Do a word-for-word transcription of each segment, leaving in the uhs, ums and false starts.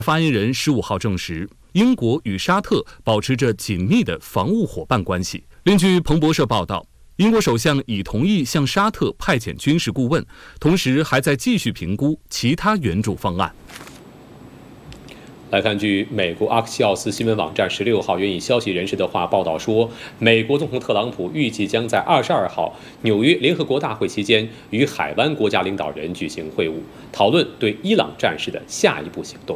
发言人十五号证实，英国与沙特保持着紧密的防务伙伴关系。另据彭博社报道，英国首相已同意向沙特派遣军事顾问，同时还在继续评估其他援助方案。 来看，据美国阿克西奥斯新闻网站十六号援引消息人士的话报道说，美国总统特朗普预计将在二十二号纽约联合国大会期间与海湾国家领导人举行会晤，讨论对伊朗战事的下一步行动。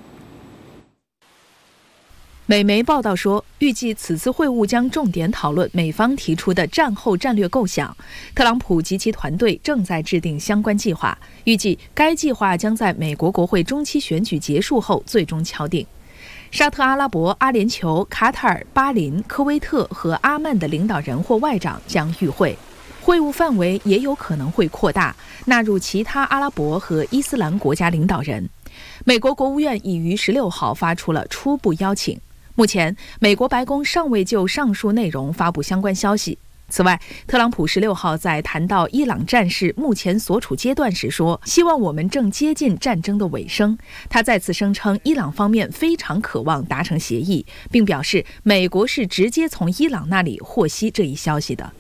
美媒报道说，预计此次会晤将重点讨论美方提出的战后战略构想。特朗普及其团队正在制定相关计划，预计该计划将在美国国会中期选举结束后最终敲定。沙特阿拉伯、阿联酋、卡塔尔、巴林、科威特和阿曼的领导人或外长将与会，会晤范围也有可能会扩大，纳入其他阿拉伯和伊斯兰国家领导人。美国国务院已于十六号发出了初步邀请。目前，美国白宫尚未就上述内容发布相关消息。此外，特朗普十六号在谈到伊朗战事目前所处阶段时说，希望我们正接近战争的尾声。他再次声称，伊朗方面非常渴望达成协议，并表示美国是直接从伊朗那里获悉这一消息的。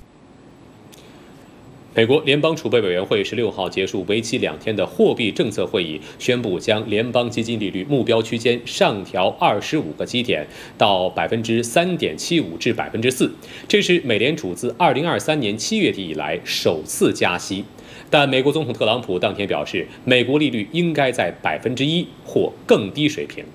美国联邦储备委员会十六号结束为期两天的货币政策会议，宣布将联邦基金利率目标区间上调二十五个基点，到百分之三点七五至百分之四。这是美联储自二零二三年七月底以来首次加息。但美国总统特朗普当天表示，美国利率应该在百分之一或更低水平。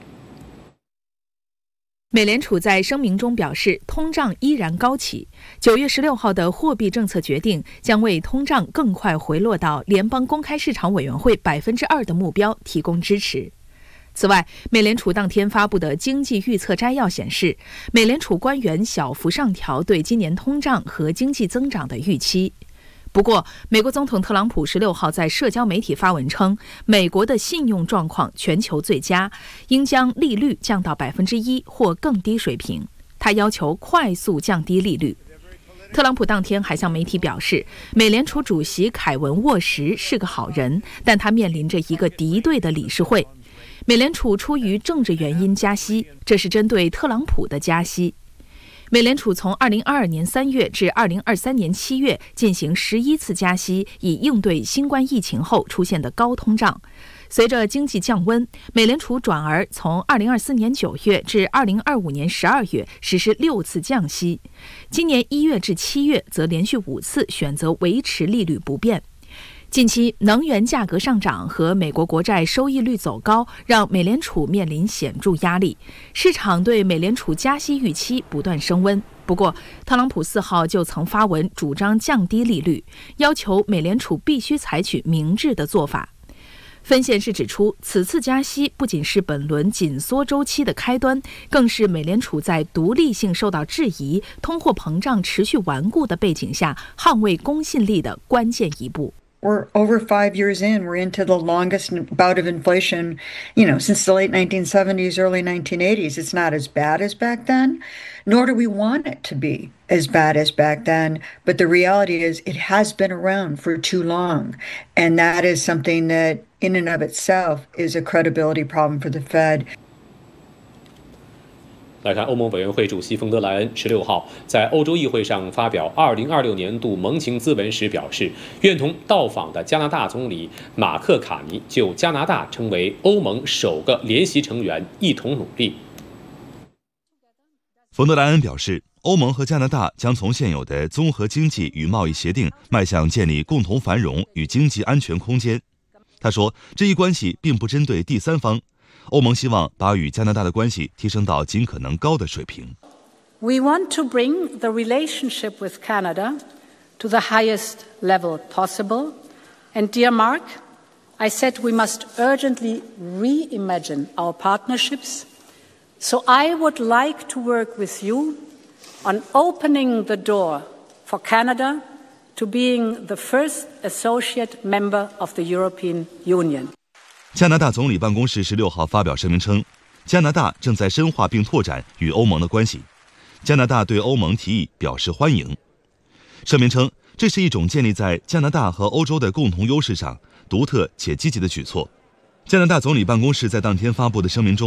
美联储在声明中表示，通胀依然高企。九月十六号的货币政策决定将为通胀更快回落到联邦公开市场委员会百分之二的目标提供支持。此外，美联储当天发布的经济预测摘要显示，美联储官员小幅上调对今年通胀和经济增长的预期。不过，美国总统特朗普十六号在社交媒体发文称，美国的信用状况全球最佳，应将利率降到百分之一或更低水平。他要求快速降低利率。特朗普当天还向媒体表示，美联储主席凯文沃什是个好人，但他面临着一个敌对的理事会。美联储出于政治原因加息，这是针对特朗普的加息。美联储从二零二二年三月至二零二三年七月进行十一次加息，以应对新冠疫情后出现的高通胀。随着经济降温，美联储转而从二零二四年九月至二零二五年十二月实施六次降息，今年一月至七月则连续五次选择维持利率不变。近期能源价格上涨和美国国债收益率走高，让美联储面临显著压力，市场对美联储加息预期不断升温。不过，特朗普四号就曾发文主张降低利率，要求美联储必须采取明智的做法。分析师指出，此次加息不仅是本轮紧缩周期的开端，更是美联储在独立性受到质疑、通货膨胀持续顽固的背景下，捍卫公信力的关键一步。 We're over five years in. We're into the longest bout of inflation, you know, since the late nineteen seventies, early nineteen eighties. It's not as bad as back then, nor do we want it to be as bad as back then. But the reality is it has been around for too long. And that is something that in and of itself is a credibility problem for the Fed. 来看，欧盟委员会主席冯德莱恩十六号在欧洲议会上发表二零二六年度盟情咨文时表示，愿同到访的加拿大总理马克卡尼就加拿大成为欧盟首个联席成员一同努力。 冯德莱恩表示，欧盟和加拿大将从现有的综合经济与贸易协定迈向建立共同繁荣与经济安全空间。他说，这一关系并不针对第三方。欧盟希望把与加拿大的关系提升到尽可能高的水平。 We want to bring the relationship with Canada to the highest level possible. And dear Mark, I said we must urgently reimagine our partnerships. So I would like to work with you on opening the door for Canada to being the first associate member of the European Union. 加拿大总理办公室十六号发表声明称，加拿大正在深化并拓展与欧盟的关系。加拿大对欧盟提议表示欢迎。声明称，这是一种建立在加拿大和欧洲的共同优势上独特且积极的举措。加拿大总理办公室在当天发布的声明中